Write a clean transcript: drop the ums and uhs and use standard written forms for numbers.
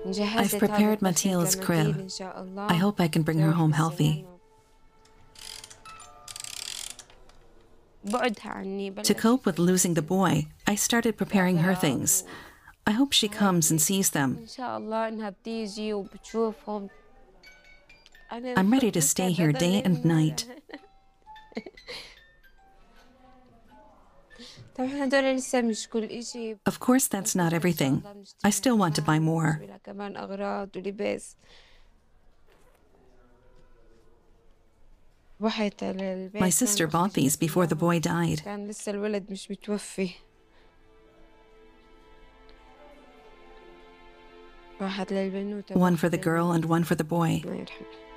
I've prepared Matil's crib. I hope I can bring her home healthy. To cope with losing the boy, I started preparing her things. I hope she comes and sees them. I'm ready to stay here day and night. Of course, that's not everything. I still want to buy more. My sister bought these before the boy died. One for the girl and one for the boy.